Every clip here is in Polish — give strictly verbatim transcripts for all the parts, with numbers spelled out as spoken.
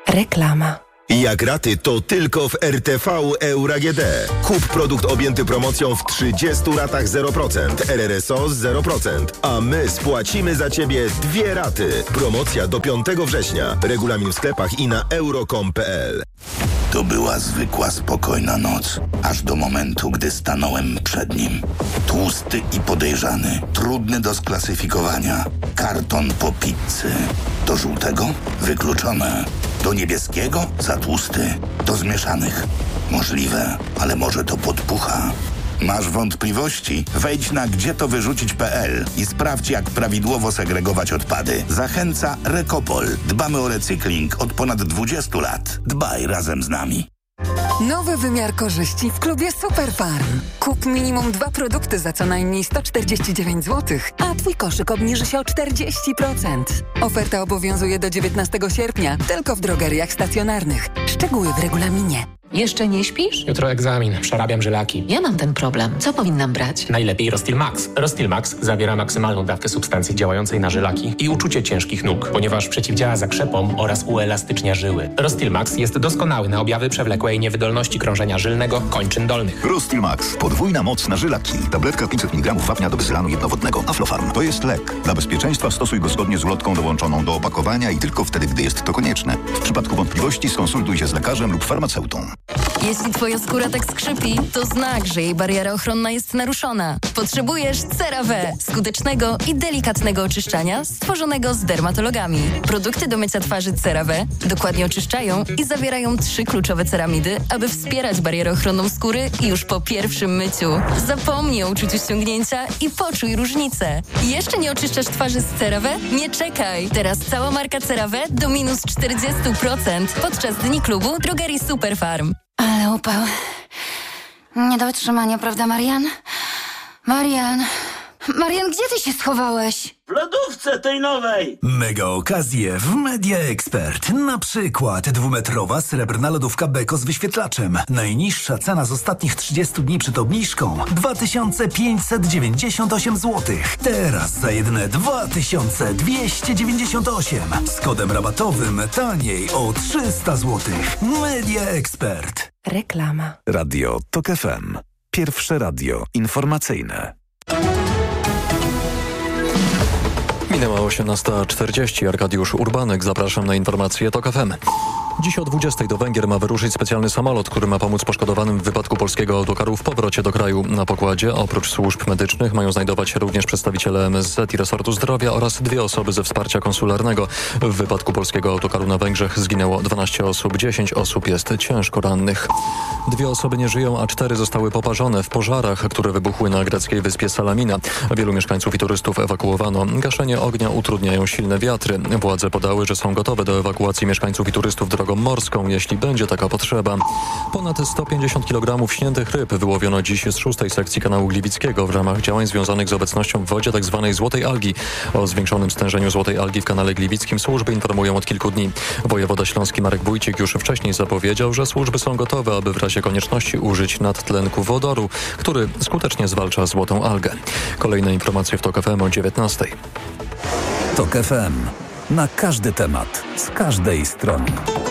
Reklama. Jak raty, to tylko w R T V Euro A G D. Kup produkt objęty promocją w trzydziestu ratach zero procent, R R S O z zero procent, a my spłacimy za Ciebie dwie raty. Promocja do piątego września. Regulamin w sklepach i na euro kropka com kropka p l. To była zwykła, spokojna noc, aż do momentu, gdy stanąłem przed nim. Tłusty i podejrzany, trudny do sklasyfikowania. Karton po pizzy. Do żółtego? Wykluczone. Do niebieskiego? Za tłusty. Do zmieszanych? Możliwe, ale może to podpucha. Masz wątpliwości? Wejdź na gdzie to wyrzucić kropka p l i sprawdź, jak prawidłowo segregować odpady. Zachęca Recopol. Dbamy o recykling od ponad dwudziestu lat. Dbaj razem z nami. Nowy wymiar korzyści w klubie Superfarm. Kup minimum dwa produkty za co najmniej sto czterdzieści dziewięć złotych, a twój koszyk obniży się o czterdzieści procent. Oferta obowiązuje do dziewiętnastego sierpnia, tylko w drogeriach stacjonarnych. Szczegóły w regulaminie. Jeszcze nie śpisz? Jutro egzamin, przerabiam żylaki. Ja mam ten problem. Co powinnam brać? Najlepiej Rostil Max. Rostil Max zawiera maksymalną dawkę substancji działającej na żylaki i uczucie ciężkich nóg, ponieważ przeciwdziała zakrzepom oraz uelastycznia żyły. Rostil Max jest doskonały na objawy przewlekłej niewydolności krążenia żylnego kończyn dolnych. Rostil Max. Podwójna moc na żylaki. Tabletka pięćset miligramów wapnia do wysylanu jednowodnego. Aflofarm. To jest lek. Dla bezpieczeństwa stosuj go zgodnie z ulotką dołączoną do opakowania i tylko wtedy, gdy jest to konieczne. W przypadku wątpliwości skonsultuj się z lekarzem lub farmaceutą. Jeśli twoja skóra tak skrzypi, to znak, że jej bariera ochronna jest naruszona. Potrzebujesz CeraVe, skutecznego i delikatnego oczyszczania stworzonego z dermatologami. Produkty do mycia twarzy CeraVe dokładnie oczyszczają i zawierają trzy kluczowe ceramidy, aby wspierać barierę ochronną skóry już po pierwszym myciu. Zapomnij o uczuciu ściągnięcia i poczuj różnicę. Jeszcze nie oczyszczasz twarzy z CeraVe? Nie czekaj! Teraz cała marka CeraVe do minus czterdzieści procent podczas Dni Klubu Drogerii Superfarm. Ale upał. Nie do wytrzymania, prawda, Marian? Marian! Marian, gdzie ty się schowałeś? W lodówce tej nowej! Mega okazje w Media Expert. Na przykład dwumetrowa srebrna lodówka Beko z wyświetlaczem. Najniższa cena z ostatnich trzydziestu dni przed obniżką dwa tysiące pięćset dziewięćdziesiąt osiem złotych. Teraz za jedyne dwa tysiące dwieście dziewięćdziesiąt osiem. Z kodem rabatowym taniej o trzysta złotych. Media Expert. Reklama. Radio Tok F M. Pierwsze radio informacyjne. Minęła osiemnasta czterdzieści. Arkadiusz Urbanek. Zapraszam na informacje Tok F M. Dziś o dwudziestej do Węgier ma wyruszyć specjalny samolot, który ma pomóc poszkodowanym w wypadku polskiego autokaru w powrocie do kraju. Na pokładzie oprócz służb medycznych mają znajdować się również przedstawiciele M S Z i resortu zdrowia oraz dwie osoby ze wsparcia konsularnego. W wypadku polskiego autokaru na Węgrzech zginęło dwanaście osób, dziesięć osób jest ciężko rannych. Dwie osoby nie żyją, a cztery zostały poparzone w pożarach, które wybuchły na greckiej wyspie Salamina. Wielu mieszkańców i turystów ewakuowano. Gaszenie ognia utrudniają silne wiatry. Władze podały, że są gotowe do ewakuacji mieszkańców i turystów drogą morską, jeśli będzie taka potrzeba. Ponad sto pięćdziesiąt kilogramów śniętych ryb wyłowiono dziś z szóstej sekcji kanału Gliwickiego w ramach działań związanych z obecnością w wodzie tzw. złotej algi. O zwiększonym stężeniu złotej algi w kanale Gliwickim służby informują od kilku dni. Wojewoda śląski Marek Wójcik już wcześniej zapowiedział, że służby są gotowe, aby w razie konieczności użyć nadtlenku wodoru, który skutecznie zwalcza złotą algę. Kolejne informacje w Tok F M o dziewiętnastej. Tok F M. Na każdy temat, z każdej strony.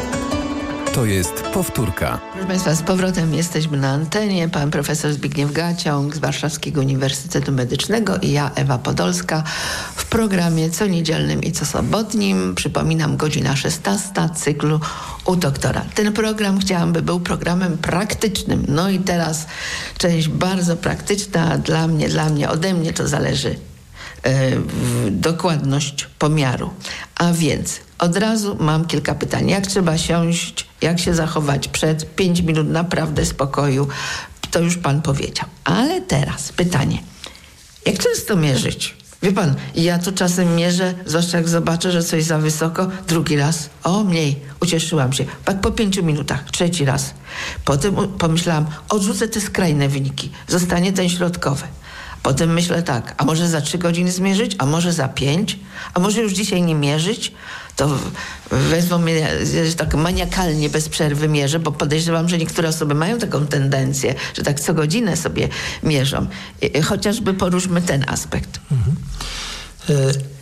To jest powtórka. Proszę Państwa, z powrotem jesteśmy na antenie. Pan profesor Zbigniew Gaciąg z Warszawskiego Uniwersytetu Medycznego i ja, Ewa Podolska, w programie co niedzielnym i co sobotnim. Przypominam, godzina szesnasta cyklu u doktora. Ten program chciałam, by był programem praktycznym. No i teraz część bardzo praktyczna dla mnie, dla mnie, ode mnie to zależy. Yy, dokładność pomiaru. A więc od razu mam kilka pytań. Jak trzeba siąść, jak się zachować przed pięć minut naprawdę spokoju, to już pan powiedział. Ale teraz pytanie. Jak często mierzyć? Wie pan, ja to czasem mierzę, zwłaszcza jak zobaczę, że coś za wysoko, drugi raz, o mniej, ucieszyłam się. Tak po pięciu minutach, trzeci raz. Potem pomyślałam, odrzucę te skrajne wyniki, zostanie ten środkowy. Potem myślę tak, a może za trzy godziny zmierzyć, a może za pięć, a może już dzisiaj nie mierzyć, to wezmą mnie tak maniakalnie bez przerwy mierzę, bo podejrzewam, że niektóre osoby mają taką tendencję, że tak co godzinę sobie mierzą. Chociażby poruszmy ten aspekt. Mhm.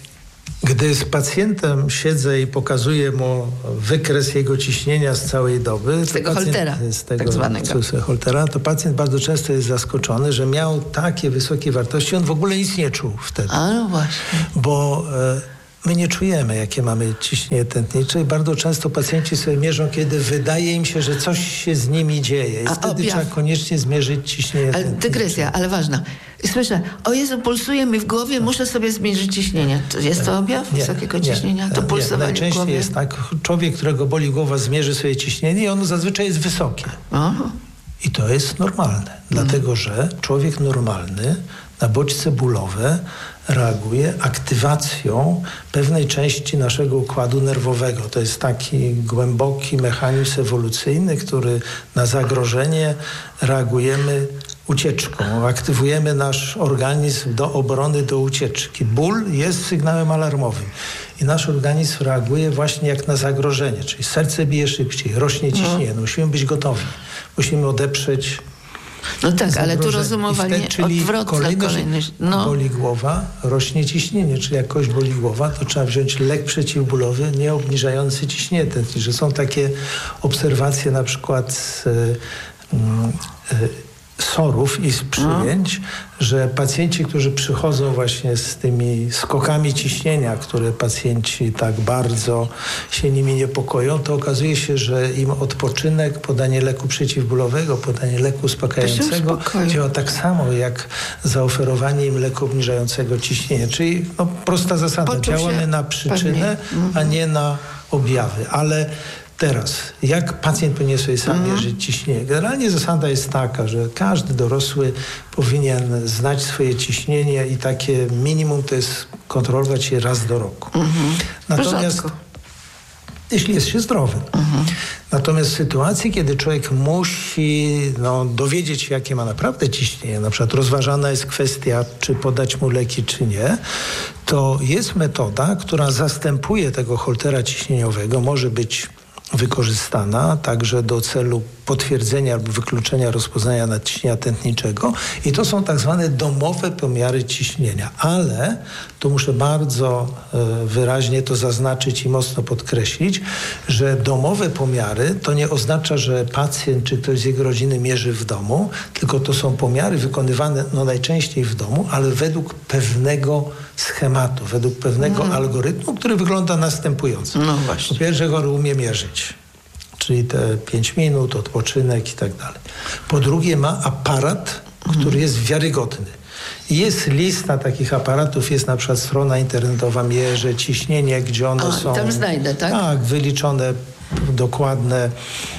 Gdy z pacjentem siedzę i pokazuję mu wykres jego ciśnienia z całej doby... Z tego holtera, z tego, tak zwanego. Z holtera, to pacjent bardzo często jest zaskoczony, że miał takie wysokie wartości, on w ogóle nic nie czuł wtedy. A no właśnie. Bo e, my nie czujemy, jakie mamy ciśnienie tętnicze i bardzo często pacjenci sobie mierzą, kiedy wydaje im się, że coś się z nimi dzieje. I A wtedy objaw? trzeba koniecznie zmierzyć ciśnienie Ale tętnicze. dygresja, ale ważna. Słyszę, o Jezu, pulsuje mi w głowie, muszę sobie zmierzyć ciśnienie. To jest to objaw Nie, wysokiego nie, ciśnienia? To nie. pulsowanie w Najczęściej głowie? jest tak, człowiek, którego boli głowa, zmierzy sobie ciśnienie i ono zazwyczaj jest wysokie. Aha. I to jest normalne, dlatego że człowiek normalny na bodźce bólowe reaguje aktywacją pewnej części naszego układu nerwowego. To jest taki głęboki mechanizm ewolucyjny, który na zagrożenie reagujemy ucieczką. Aktywujemy nasz organizm do obrony, do ucieczki. Ból jest sygnałem alarmowym i nasz organizm reaguje właśnie jak na zagrożenie, czyli serce bije szybciej, rośnie ciśnienie. No, musimy być gotowi. Musimy odeprzeć No tak, zagrożenie. ale tu rozumowanie wtedy, czyli odwrotne. kolejność, kolejność. No. Boli głowa, rośnie ciśnienie, czyli jak kogoś boli głowa, to trzeba wziąć lek przeciwbólowy, nie obniżający ciśnienie tętnicze. Są takie obserwacje na przykład y, y, y, sorów i z przyjęć, no. że pacjenci, którzy przychodzą właśnie z tymi skokami ciśnienia, które pacjenci tak bardzo się nimi niepokoją, to okazuje się, że im odpoczynek, podanie leku przeciwbólowego, podanie leku uspokajającego działa tak samo jak zaoferowanie im leku obniżającego ciśnienie. Czyli no, prosta zasada. Poczuł Działamy na przyczynę, pewnie. a nie na objawy. Ale teraz, jak pacjent powinien sobie sam Mhm. mierzyć ciśnienie? Generalnie zasada jest taka, że każdy dorosły powinien znać swoje ciśnienie i takie minimum to jest kontrolować je raz do roku. Mhm. Natomiast jeśli jest się zdrowym. Mhm. Natomiast w sytuacji, kiedy człowiek musi no, dowiedzieć się, jakie ma naprawdę ciśnienie, na przykład rozważana jest kwestia, czy podać mu leki, czy nie, to jest metoda, która zastępuje tego holtera ciśnieniowego, może być wykorzystana także do celu potwierdzenia albo wykluczenia rozpoznania nadciśnienia tętniczego i to są tak zwane domowe pomiary ciśnienia, ale tu muszę bardzo e, wyraźnie to zaznaczyć i mocno podkreślić, że domowe pomiary to nie oznacza, że pacjent czy ktoś z jego rodziny mierzy w domu, tylko to są pomiary wykonywane no, najczęściej w domu, ale według pewnego schematu, według pewnego Mm. algorytmu, który wygląda następująco. No właśnie. Po pierwsze, chory umie mierzyć, czyli te pięć minut, odpoczynek i tak dalej. Po drugie, ma aparat, który jest wiarygodny. I jest lista takich aparatów, jest na przykład strona internetowa Mierzę Ciśnienie, gdzie one A, są... tam znajdę, tak? Tak, wyliczone dokładne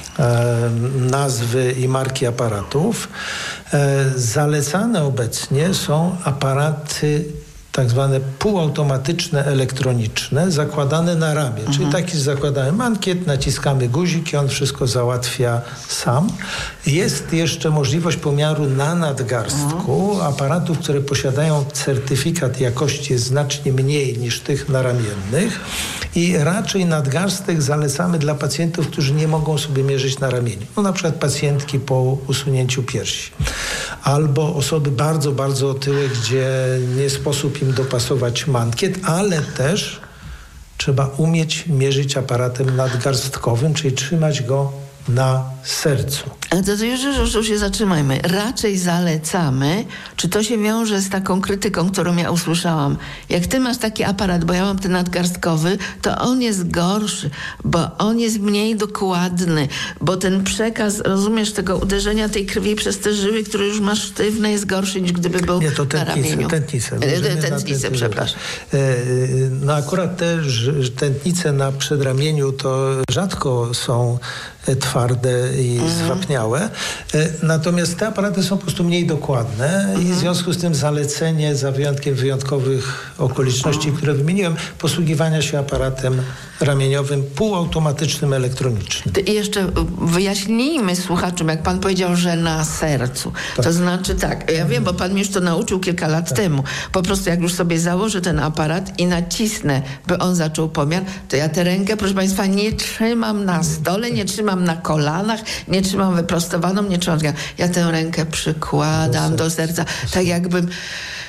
e, nazwy i marki aparatów. E, zalecane obecnie są aparaty tak zwane półautomatyczne, elektroniczne, zakładane na ramię. Mhm. Czyli taki zakładamy mankiet, naciskamy guzik i on wszystko załatwia sam. Jest jeszcze możliwość pomiaru na nadgarstku mhm. aparatów, które posiadają certyfikat jakości jest znacznie mniej niż tych naramiennych i raczej nadgarstek zalecamy dla pacjentów, którzy nie mogą sobie mierzyć na ramieniu. No na przykład pacjentki po usunięciu piersi. Albo osoby bardzo, bardzo otyłe, gdzie nie sposób im dopasować mankiet, ale też trzeba umieć mierzyć aparatem nadgarstkowym, czyli trzymać go na sercu. Ale to, to już, już, już się zatrzymajmy. Raczej zalecamy, czy to się wiąże z taką krytyką, którą ja usłyszałam. Jak ty masz taki aparat, bo ja mam ten nadgarstkowy, to on jest gorszy, bo on jest mniej dokładny, bo ten przekaz, rozumiesz, tego uderzenia tej krwi przez te żyły, które już masz sztywne, jest gorszy niż gdyby był Nie, to na ramieniu. tętnice. E, tętnice, przepraszam. No akurat te tętnice na przedramieniu to rzadko są twarde i mhm. zwapniałe. Natomiast te aparaty są po prostu mniej dokładne mhm. i w związku z tym zalecenie, za wyjątkiem wyjątkowych okoliczności, mhm. które wymieniłem, posługiwania się aparatem ramieniowym, półautomatycznym, elektronicznym. I jeszcze wyjaśnijmy słuchaczom, jak pan powiedział, że na sercu. Tak. To znaczy tak, ja wiem, bo pan mnie już to nauczył kilka lat tak. temu. Po prostu jak już sobie założę ten aparat i nacisnę, by on zaczął pomiar, to ja tę rękę, proszę państwa, nie trzymam na stole, nie trzymam na kolanach, nie trzymam wyprostowaną, nie trzymam... Ja tę rękę przykładam do serca, tak jakbym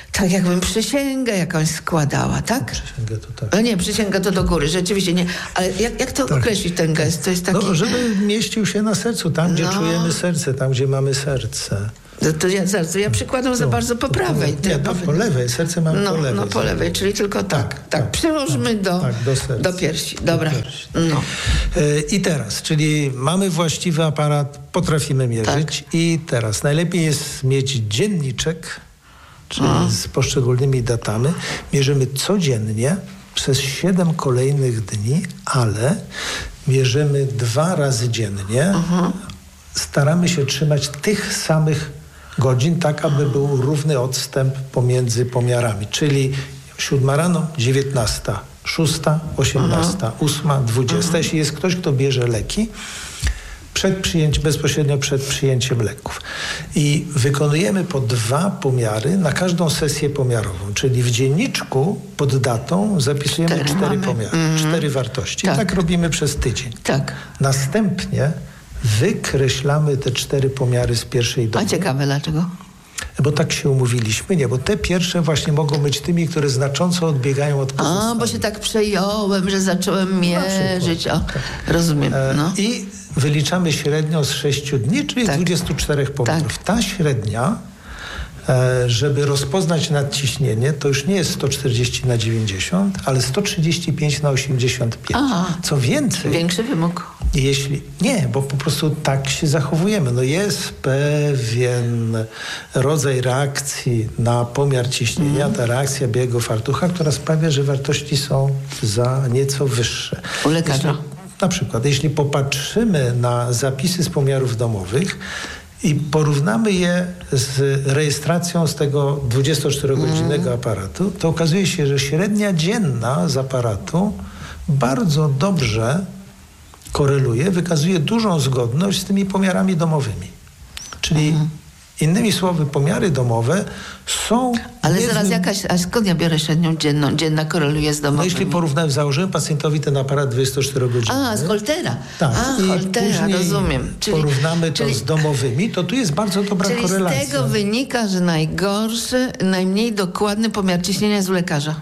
Tak jakbym przysięgę jakąś składała, tak? Przysięgę to tak. No nie, przysięga to do góry, rzeczywiście nie. Ale jak, jak to tak. określić ten gest? To jest taki... No, żeby mieścił się na sercu, tam gdzie no. czujemy serce, tam gdzie mamy serce. To, to ja, zaraz, to ja przykładam za no, bardzo po prawej. Nie, no, po lewej, serce mamy no, po lewej. No po lewej, czyli tylko tak. Tak, tak. Przyłóżmy tak, do, tak, do, serca. do piersi. Dobra. Do piersi. No. I teraz, czyli mamy właściwy aparat, potrafimy mierzyć tak. i teraz najlepiej jest mieć dzienniczek, czyli no. z poszczególnymi datami. Mierzymy codziennie przez siedem kolejnych dni, ale mierzymy dwa razy dziennie. Uh-huh. Staramy się trzymać tych samych godzin, tak aby był równy odstęp pomiędzy pomiarami, czyli siódma rano, dziewiętnasta, szósta, osiemnasta, ósma, dwudziesta. Jeśli jest ktoś, kto bierze leki, przed przyjęciem, bezpośrednio przed przyjęciem leków. I wykonujemy po dwa pomiary na każdą sesję pomiarową, czyli w dzienniczku pod datą zapisujemy cztery, cztery pomiary, mm-hmm. cztery wartości. Tak. I tak robimy przez tydzień. Tak. Następnie wykreślamy te cztery pomiary z pierwszej doby. A ciekawe dlaczego? Bo tak się umówiliśmy, nie, bo te pierwsze właśnie mogą być tymi, które znacząco odbiegają od pozostałych. A, bo się tak przejąłem, że zacząłem mierzyć. O, rozumiem. No. I wyliczamy średnią z sześciu dni, czyli tak. dwudziestu czterech pomiarów. Tak. Ta średnia, żeby rozpoznać nadciśnienie, to już nie jest sto czterdzieści na dziewięćdziesiąt, ale sto trzydzieści pięć na osiemdziesiąt pięć. Aha. Co więcej... Większy wymóg. Jeśli nie, bo po prostu tak się zachowujemy. No jest pewien rodzaj reakcji na pomiar ciśnienia, mm. ta reakcja białego fartucha, która sprawia, że wartości są za nieco wyższe. U lekarza? Jeśli, na przykład, jeśli popatrzymy na zapisy z pomiarów domowych i porównamy je z rejestracją z tego dwudziestoczterogodzinnego mm. aparatu, to okazuje się, że średnia dzienna z aparatu bardzo dobrze koreluje, wykazuje dużą zgodność z tymi pomiarami domowymi. Czyli mhm. innymi słowy, pomiary domowe są... Ale niezły... zaraz jakaś... A skąd ja biorę średnią dzienną? Dzienna koreluje z domowymi? No jeśli porównałem, założyłem pacjentowi ten aparat dwudziestoczterogodzinny. A, z Holtera. Tak. A, I Holtera, rozumiem. Czyli porównamy czyli, to z domowymi, to tu jest bardzo dobra czyli korelacja. Czyli z tego wynika, że najgorszy, najmniej dokładny pomiar ciśnienia jest u lekarza.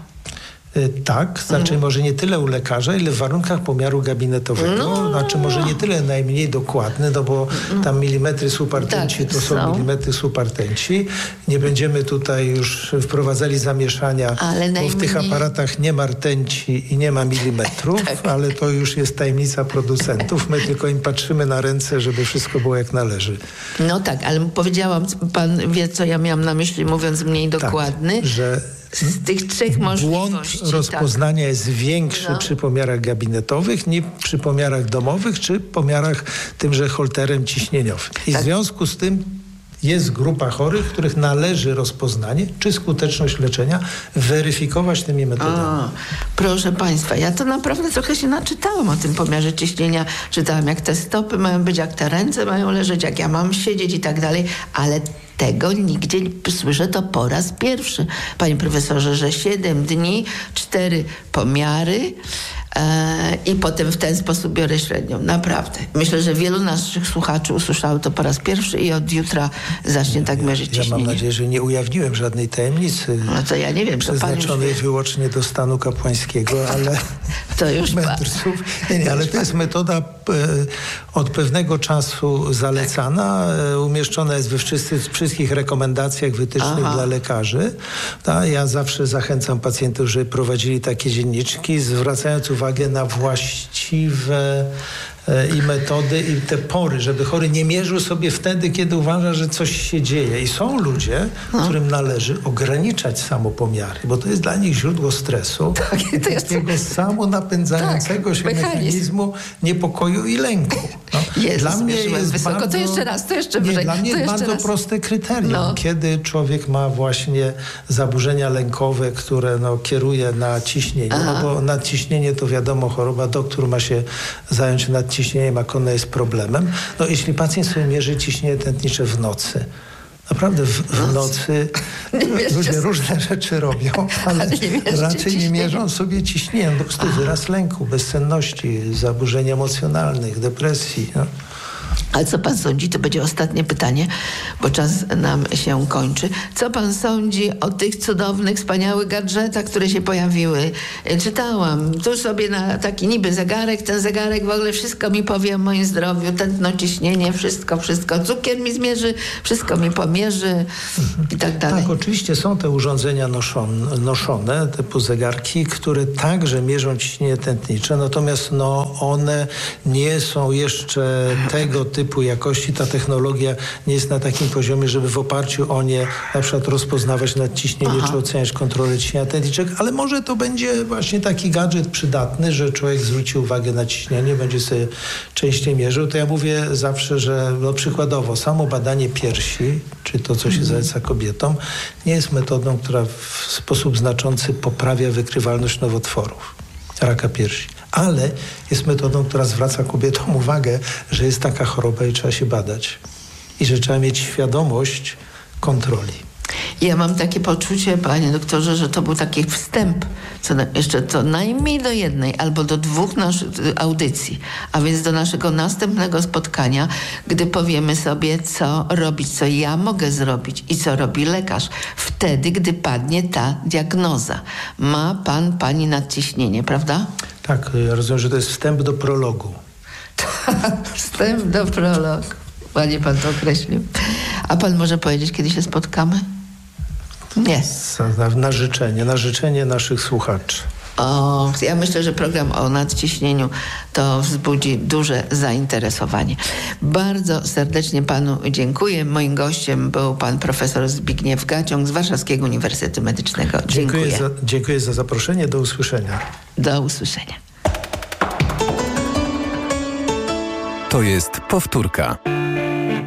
Tak, znaczy mm. może nie tyle u lekarza, ile w warunkach pomiaru gabinetowego, no, znaczy może nie tyle najmniej dokładny, no bo tam milimetry supartenci tak, to są, są milimetry supartenci. Nie będziemy tutaj już wprowadzali zamieszania, ale bo najmniej... w tych aparatach nie ma rtęci i nie ma milimetrów, tak. ale to już jest tajemnica producentów. My tylko im patrzymy na ręce, żeby wszystko było jak należy. No tak, ale powiedziałam, pan wie, co ja miałam na myśli, mówiąc mniej dokładny. Tak, że z tych trzech możliwości. Błąd rozpoznania tak. jest większy no. przy pomiarach gabinetowych niż przy pomiarach domowych czy pomiarach tymże holterem ciśnieniowym. I tak. w związku z tym jest grupa chorych, których należy rozpoznanie czy skuteczność leczenia weryfikować tymi metodami. O, proszę Państwa, ja to naprawdę trochę się naczytałam o tym pomiarze ciśnienia. Czytałam, jak te stopy mają być, jak te ręce mają leżeć, jak ja mam siedzieć i tak dalej, ale tego nigdzie słyszę to po raz pierwszy. Panie profesorze, że siedem dni, cztery pomiary e, i potem w ten sposób biorę średnią. Naprawdę. Myślę, że wielu naszych słuchaczy usłyszało to po raz pierwszy i od jutra zacznie tak mierzyć ciśnienie. Ja mam nadzieję, że nie ujawniłem żadnej tajemnicy. No to ja nie wiem, co pan przeznaczonej wyłącznie do stanu kapłańskiego, ale to już mędrców. Nie, nie, ale to jest metoda e, od pewnego czasu zalecana, e, umieszczona jest we wszyscy, wszystkich rekomendacjach wytycznych Aha. dla lekarzy. Ta, ja zawsze zachęcam pacjentów, żeby prowadzili takie dzienniczki, zwracając uwagę na właściwe i metody, i te pory, żeby chory nie mierzył sobie wtedy, kiedy uważa, że coś się dzieje. I są ludzie, no. którym należy ograniczać samopomiary, bo to jest dla nich źródło stresu, tak, to jest takiego samonapędzającego tak, się mechanizm. mechanizmu niepokoju i lęku. No, Jezus, dla mnie jest wysoko. bardzo, to jeszcze raz, to jeszcze wyżej. Nie, dla mnie to jest bardzo raz. proste kryterium, no. kiedy człowiek ma właśnie zaburzenia lękowe, które no, kieruje na ciśnienie, Aha. no bo nadciśnienie to wiadomo choroba, doktor ma się zająć nadciśnieniem, jak ono jest problemem. No jeśli pacjent sobie mierzy ciśnienie tętnicze w nocy, naprawdę w, w nocy ludzie różne rzeczy robią, ale, ale nie raczej nie mierzą sobie ciśnienia. Po prostu wyraz lęku, bezsenności, zaburzeń emocjonalnych, depresji. No. Ale co pan sądzi? To będzie ostatnie pytanie, bo czas nam się kończy. Co pan sądzi o tych cudownych, wspaniałych gadżetach, które się pojawiły? Czytałam tu sobie na taki niby zegarek. Ten zegarek w ogóle wszystko mi powie o moim zdrowiu. Tętno, ciśnienie, wszystko, wszystko. Cukier mi zmierzy, wszystko mi pomierzy i tak dalej. Tak, oczywiście są te urządzenia noszone, noszone typu zegarki, które także mierzą ciśnienie tętnicze, natomiast no, one nie są jeszcze tego typu typu jakości. Ta technologia nie jest na takim poziomie, żeby w oparciu o nie na przykład rozpoznawać nadciśnienie Aha. czy oceniać kontrolę ciśnienia tętniczek, ale może to będzie właśnie taki gadżet przydatny, że człowiek zwróci uwagę na ciśnienie, będzie sobie częściej mierzył. To ja mówię zawsze, że no przykładowo samo badanie piersi, czy to, co się zaleca kobietom, nie jest metodą, która w sposób znaczący poprawia wykrywalność nowotworów, raka piersi. Ale jest metodą, która zwraca kobietom uwagę, że jest taka choroba i trzeba się badać. I że trzeba mieć świadomość kontroli. Ja mam takie poczucie, panie doktorze, że to był taki wstęp, co na, jeszcze co najmniej do jednej albo do dwóch naszych audycji, a więc do naszego następnego spotkania, gdy powiemy sobie, co robić, co ja mogę zrobić i co robi lekarz. Wtedy, gdy padnie ta diagnoza. Ma pan, pani nadciśnienie, prawda? Tak, ja rozumiem, że to jest wstęp do prologu. Wstęp do prologu. Ładnie pan to określił. A pan może powiedzieć, kiedy się spotkamy? Nie. Na, na życzenie, na życzenie naszych słuchaczy. O, ja myślę, że program o nadciśnieniu to wzbudzi duże zainteresowanie. Bardzo serdecznie panu dziękuję. Moim gościem był pan profesor Zbigniew Gaciąg z Warszawskiego Uniwersytetu Medycznego. Dziękuję. Dziękuję za, dziękuję za zaproszenie. Do usłyszenia. Do usłyszenia. To jest powtórka.